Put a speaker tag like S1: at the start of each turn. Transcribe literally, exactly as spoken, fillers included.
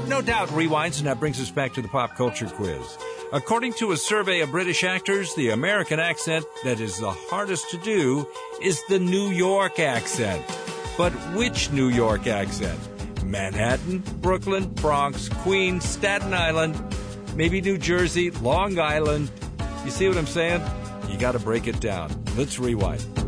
S1: No doubt rewinds, and that brings us back to the pop culture quiz. According to a survey of British actors, the American accent that is the hardest to do is the New York accent. But which New York accent? Manhattan, Brooklyn, Bronx, Queens, Staten Island, maybe New Jersey, Long Island. You see what I'm saying? You got to break it down. Let's rewind.